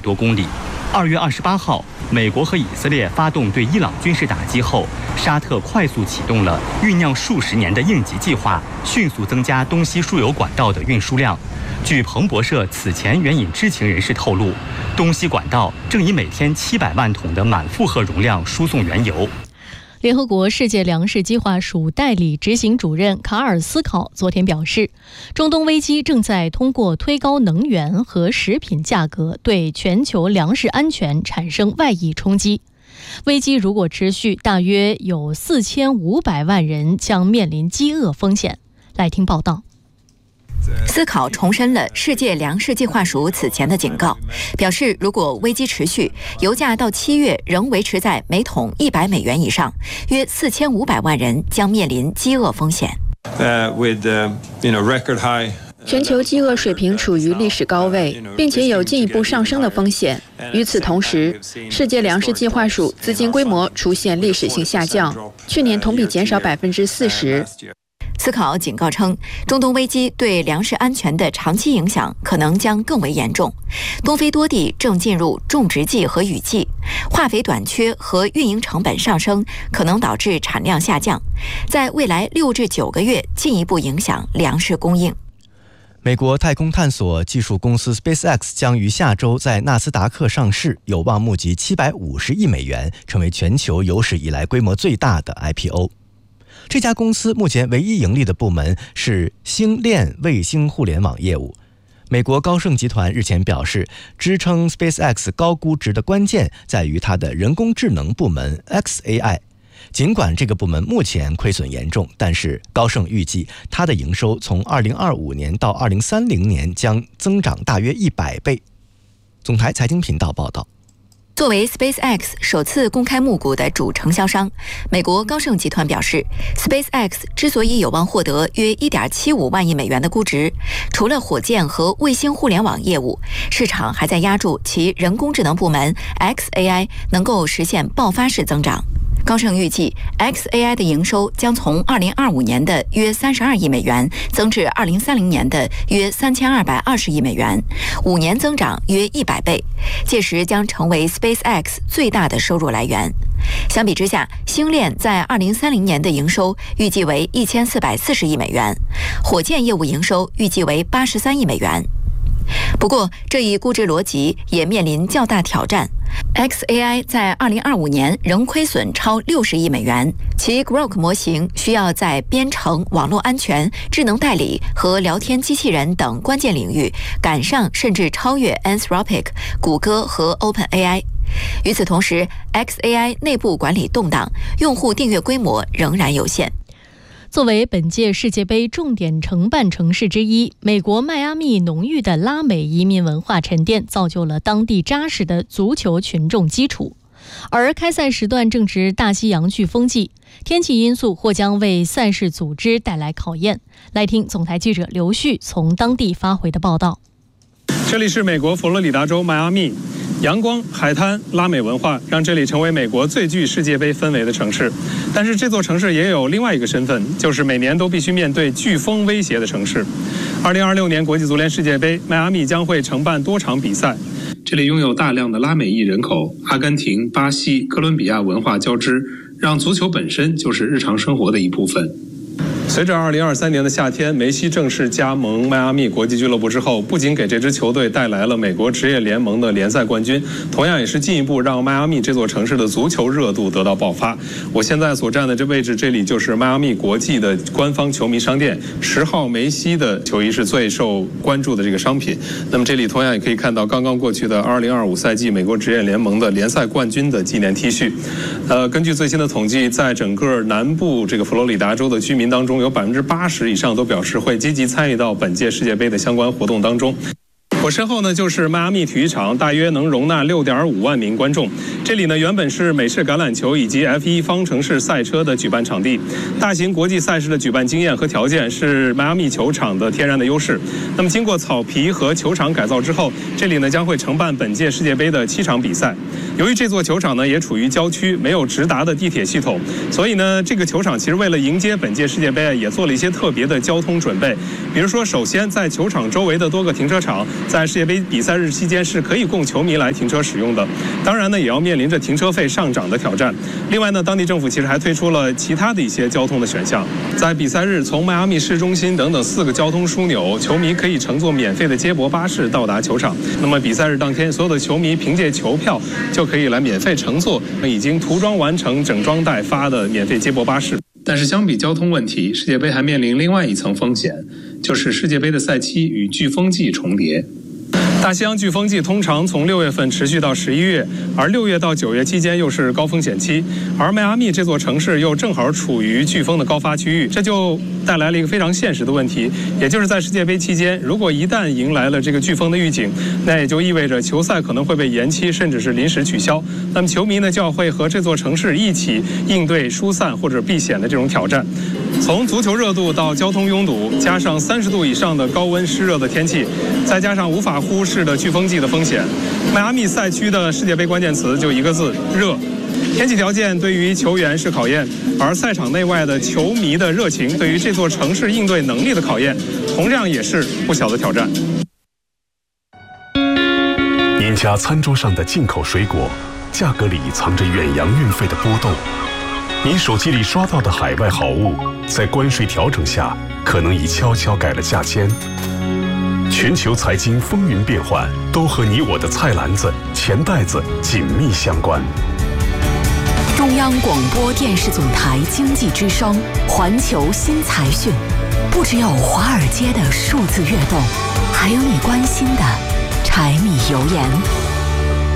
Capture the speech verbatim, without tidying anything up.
多公里。二月二十八号，美国和以色列发动对伊朗军事打击后，沙特快速启动了酝酿数十年的应急计划，迅速增加东西输油管道的运输量。据彭博社此前援引知情人士透露，东西管道正以每天七百万桶的满负荷容量输送原油。 联合国世界粮食计划署代理执行主任卡尔斯考昨天表示，中东危机正在通过推高能源和食品价格对全球粮食安全产生外溢冲击。危机如果持续，大约有四千五百万人将面临饥饿风险。来听报道。 斯考重申了世界粮食计划署此前的警告，表示如果危机持续，油价到七月仍维持在每桶一百美元以上，约四千五百万人将面临饥饿风险。 Uh, with, uh, you know, record high 全球饥饿水平处于历史高位，并且有进一步上升的风险。与此同时，世界粮食计划署资金规模出现历史性下降，去年同比减少百分之四十。 斯考警告称，中东危机对粮食安全的长期影响可能将更为严重。东非多地正进入种植季和雨季，化肥短缺和运营成本上升可能导致产量下降，在未来六至九个月进一步影响粮食供应。 美国太空探索技术公司 SpaceX 将于下周在纳斯达克上市，有望募集七百五十亿美元，成为全球有史以来规模最大的 I P O。这家公司目前唯一盈利的部门是星链卫星互联网业务。美国高盛集团日前表示，支撑 SpaceX 高估值的关键在于它的人工智能部门 X A I。尽管这个部门目前亏损严重，但是高盛预计它的营收从二零二五年到二零三零年将增长大约一百倍。总台财经频道报道。 作为 SpaceX 首次公开募股的主承销商，美国高盛集团表示 ，SpaceX 之所以有望获得约 一点七五万亿美元的估值，除了火箭和卫星互联网业务，市场还在押注其人工智能部门 X A I 能够实现爆发式增长。高盛预计 X A I 的营收将从二零二五年的约三十二亿美元增至二零三零年的约三千二百二十亿美元，五年增长约一百倍，届时将成为 SpaceX 最大的收入来源。相比之下，星链在二零三零年的营收预计为一千四百四十亿美元，火箭业务营收预计为八十三亿美元。不过，这一估值逻辑也面临较大挑战。X A I 在二零二五年仍亏损超六十亿美元，其 Grok 模型需要在编程、网络安全、智能代理和聊天机器人等关键领域赶上甚至超越 Anthropic、谷歌和 OpenAI。与此同时 ，X A I 内部管理动荡，用户订阅规模仍然有限。 作为本届世界杯重点承办城市之一，美国迈阿密浓郁的拉美移民文化沉淀，造就了当地扎实的足球群众基础。而开赛时段正值大西洋飓风季，天气因素或将为赛事组织带来考验。来听总台记者刘旭从当地发回的报道。 这里是美国佛罗里达州迈阿密，阳光、海滩、拉美文化让这里成为美国最具世界杯氛围的城市。但是这座城市也有另外一个身份，就是每年都必须面对飓风威胁的城市。二零二六年国际足联世界杯，迈阿密将会承办多场比赛。这里拥有大量的拉美裔人口，阿根廷、巴西、哥伦比亚文化交织，让足球本身就是日常生活的一部分。随着二零二三年的夏天，梅西正式加盟迈阿密国际俱乐部之后，不仅给这支球队带来了美国职业联盟的联赛冠军，同样也是进一步让迈阿密这座城市的足球热度得到爆发。我现在所站的这位置，这里就是迈阿密国际的官方球迷商店，十号梅西的球衣是最受关注的这个商品。那么这里同样也可以看到刚刚过去的二零二五赛季美国职业联盟的联赛冠军的纪念 T 恤。呃，根据最新的统计，在整个南部这个佛罗里达州的居民当中，有百分之八十以上都表示会积极参与到本届世界杯的相关活动当中。我身后呢就是迈阿密体育场，大约能容纳 六点五万名观众。这里呢原本是美式橄榄球以及 F 一 方程式赛车的举办场地，大型国际赛事的举办经验和条件是迈阿密球场的天然的优势。那么经过草皮和球场改造之后，这里呢将会承办本届世界杯的七场比赛。由于这座球场呢也处于郊区，没有直达的地铁系统，所以呢这个球场其实为了迎接本届世界杯也做了一些特别的交通准备。比如说，首先在球场周围的多个停车场在世界杯比赛日期间是可以供球迷来停车使用的。当然呢，也要面临着停车费上涨的挑战。另外呢，当地政府其实还推出了其他的一些交通的选项。在比赛日，从迈阿密市中心等等四个交通枢纽，球迷可以乘坐免费的接驳巴士到达球场。那么比赛日当天，所有的球迷凭借球票就可以来免费乘坐已经涂装完成、整装待发的免费接驳巴士。但是相比交通问题，世界杯还面临另外一层风险，就是世界杯的赛期与飓风季重叠。大西洋飓风季通常从六月份持续到十一月，而六月到九月期间又是高风险期，而迈阿密这座城市又正好处于飓风的高发区域，这就带来了一个非常现实的问题，也就是在世界杯期间，如果一旦迎来了这个飓风的预警，那也就意味着球赛可能会被延期，甚至是临时取消。那么球迷呢就要会和这座城市一起应对疏散或者避险的这种挑战。从足球热度到交通拥堵，加上三十度以上的高温湿热的天气，再加上无法忽视的飓风季的风险，迈阿密赛区的世界杯关键词就一个字：热。天气条件对于球员是考验，而赛场内外的球迷的热情对于这座城市应对能力的考验，同样也是不小的挑战。 您家餐桌上的进口水果，价格里藏着远洋运费的波动。您手机里刷到的海外好物，在关税调整下，可能已悄悄改了价签。全球财经风云变幻，都和你我的菜篮子、钱袋子紧密相关。 中央广播电视总台经济之声，环球新财讯，不只有华尔街的数字跃动，还有你关心的柴米油盐。